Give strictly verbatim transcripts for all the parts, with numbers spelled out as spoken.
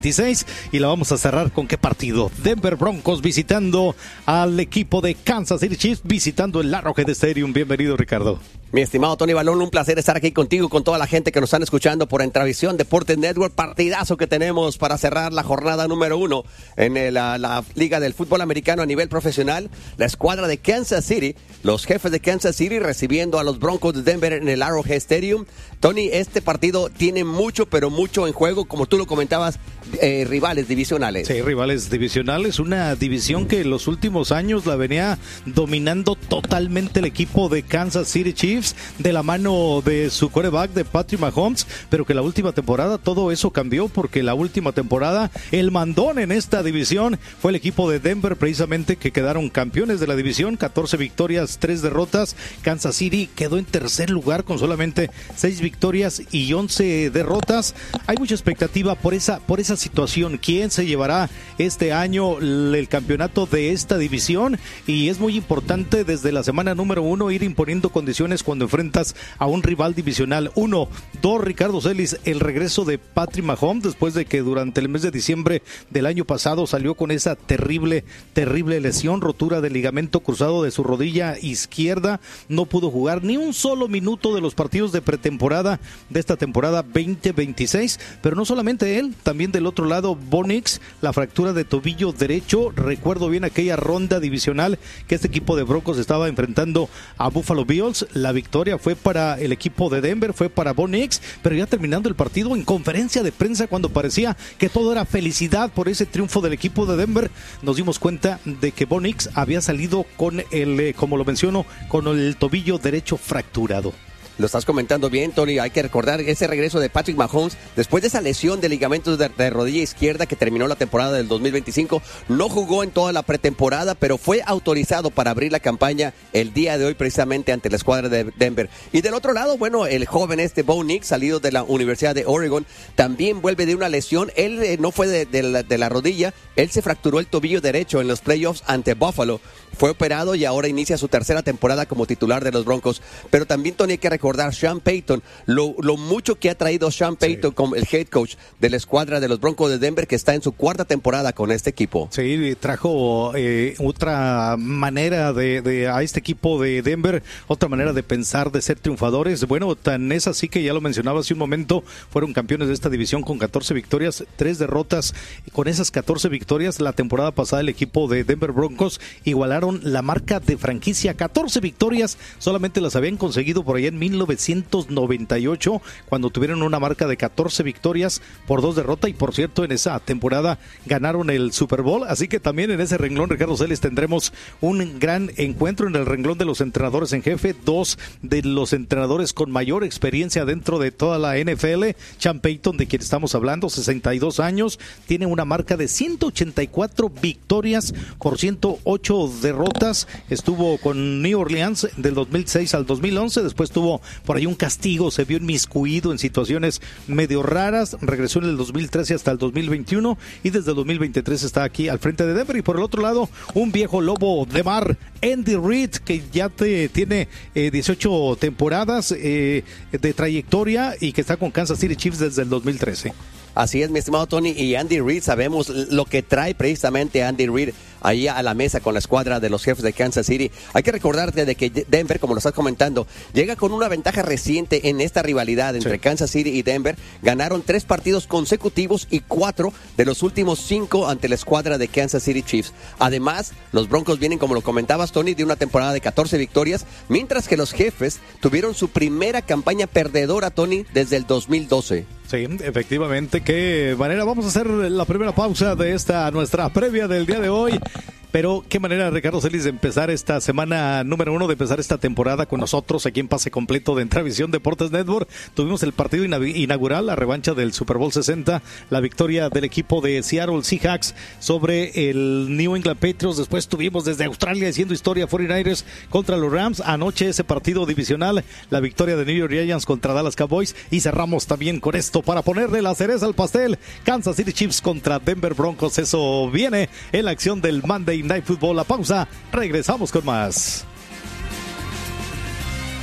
veintiséis, y la vamos a cerrar con qué partido. Denver Broncos visitando al equipo de Kansas City Chiefs, visitando el Arrowhead Stadium. Bienvenido, Ricardo. Mi estimado Tony Balón, un placer estar aquí contigo, con toda la gente que nos están escuchando por Entravisión Deportes Network. Partidazo que tenemos para cerrar la jornada número uno en el, la, la Liga del Fútbol Americano a nivel profesional. La escuadra de Kansas City, los jefes de Kansas City recibiendo a los Broncos de Denver en el Arrowhead Stadium. Tony, este partido tiene mucho, pero mucho en juego, como tú lo comentabas, eh, rivales divisionales. Sí, rivales divisionales, una división que en los últimos años la venía dominando totalmente el equipo de Kansas City Chiefs, de la mano de su quarterback, de Patrick Mahomes, pero que la última temporada todo eso cambió, porque la última temporada el mandón en esta división fue el equipo de Denver, precisamente, que quedaron campeones de la división, catorce victorias, tres derrotas. Kansas City quedó en tercer lugar con solamente seis victorias y once derrotas. Hay mucha expectativa por esa, por esa situación. ¿Quién se llevará este año el campeonato de esta división? Y es muy importante desde la semana número uno ir imponiendo condiciones cuando enfrentas a un rival divisional. Uno, dos, Ricardo Celis, el regreso de Patrick Mahomes después de que durante el mes de diciembre del año pasado salió con esa terrible, terrible lesión, rotura del ligamento cruzado de su rodilla izquierda. No pudo jugar ni un solo minuto de los partidos de pretemporada de esta temporada veinte veintiséis, pero no solamente él, también del otro lado Bo Nix, la fractura de tobillo derecho. Recuerdo bien aquella ronda divisional que este equipo de Broncos estaba enfrentando a Buffalo Bills. La victoria fue para el equipo de Denver, fue para Bo Nix, pero ya terminando el partido, en conferencia de prensa, cuando parecía que todo era felicidad por ese triunfo del equipo de Denver, nos dimos cuenta de que Bo Nix había salido con el, eh, como lo menciono, con el tobillo derecho fracturado. Lo estás comentando bien, Tony. Hay que recordar ese regreso de Patrick Mahomes después de esa lesión de ligamentos de, de rodilla izquierda que terminó la temporada del dos mil veinticinco. No jugó en toda la pretemporada, pero fue autorizado para abrir la campaña el día de hoy, precisamente ante la escuadra de Denver. Y del otro lado, bueno, el joven este Bo Nix, salido de la Universidad de Oregon, también vuelve de una lesión. Él eh, no fue de, de, la, de la rodilla, él se fracturó el tobillo derecho en los playoffs ante Buffalo. Fue operado y ahora inicia su tercera temporada como titular de los Broncos. Pero también, Tony, hay que recordar Sean Payton, lo, lo mucho que ha traído Sean Payton, sí, como el head coach de la escuadra de los Broncos de Denver, que está en su cuarta temporada con este equipo. Sí, trajo eh, otra manera de, de a este equipo de Denver, otra manera de pensar, de ser triunfadores. Bueno, tan es así que ya lo mencionaba hace un momento, fueron campeones de esta división con catorce victorias, tres derrotas. Con esas catorce victorias, la temporada pasada el equipo de Denver Broncos igualaron la marca de franquicia. catorce victorias solamente las habían conseguido por allá en mil novecientos noventa y ocho, cuando tuvieron una marca de catorce victorias por dos derrotas, y por cierto en esa temporada ganaron el Super Bowl. Así que también en ese renglón, Ricardo Celis, tendremos un gran encuentro en el renglón de los entrenadores en jefe, dos de los entrenadores con mayor experiencia dentro de toda la N F L. Sean Payton, de quien estamos hablando, sesenta y dos años, tiene una marca de ciento ochenta y cuatro victorias por ciento ocho derrotas. Estuvo con New Orleans del dos mil seis al dos mil once, después tuvo por ahí un castigo, se vio inmiscuido en situaciones medio raras, regresó en el dos mil trece hasta el dos mil veintiuno y desde el dos mil veintitrés está aquí al frente de Denver. Y por el otro lado, un viejo lobo de mar, Andy Reid, que ya te, tiene eh, dieciocho temporadas eh, de trayectoria y que está con Kansas City Chiefs desde el dos mil trece. Así es, mi estimado Tony, y Andy Reid, sabemos lo que trae precisamente Andy Reid ahí a la mesa con la escuadra de los jefes de Kansas City. Hay que recordarte de que Denver, como lo estás comentando, llega con una ventaja reciente en esta rivalidad entre sí. Kansas City y Denver. Ganaron tres partidos consecutivos y cuatro de los últimos cinco ante la escuadra de Kansas City Chiefs. Además, los Broncos vienen, como lo comentabas, Tony, de una temporada de catorce victorias, mientras que los jefes tuvieron su primera campaña perdedora, Tony, desde el dos mil doce. Sí, efectivamente, qué manera. Vamos a hacer la primera pausa de esta nuestra previa del día de hoy. Pero qué manera, Ricardo Celis, de empezar esta semana número uno, de empezar esta temporada con nosotros aquí en Pase Completo de Entravisión Deportes Network. Tuvimos el partido inaugural, la revancha del Super Bowl sesenta, la victoria del equipo de Seattle Seahawks sobre el New England Patriots. Después tuvimos desde Australia haciendo historia cuarenta y nueve ers contra los Rams. Anoche ese partido divisional, la victoria de New York Giants contra Dallas Cowboys. Y cerramos también con esto para ponerle la cereza al pastel, Kansas City Chiefs contra Denver Broncos. Eso viene en la acción del Monday Night Football. La pausa, regresamos con más.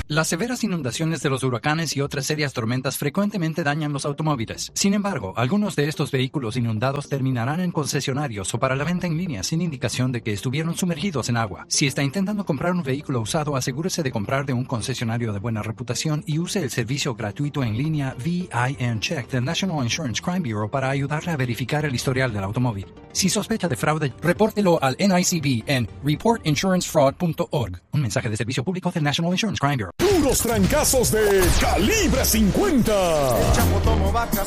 Las severas inundaciones de los huracanes y otras serias tormentas frecuentemente dañan los automóviles. Sin embargo, algunos de estos vehículos inundados terminarán en concesionarios o para la venta en línea sin indicación de que estuvieron sumergidos en agua. Si está intentando comprar un vehículo usado, asegúrese de comprar de un concesionario de buena reputación y use el servicio gratuito en línea V I N Check del National Insurance Crime Bureau para ayudarle a verificar el historial del automóvil. Si sospecha de fraude, repórtelo al N I C B en report insurance fraud punto org. Un mensaje de servicio público del National Insurance Crime Bureau. Puros trancazos de calibre cincuenta. El Chapo tomó vacas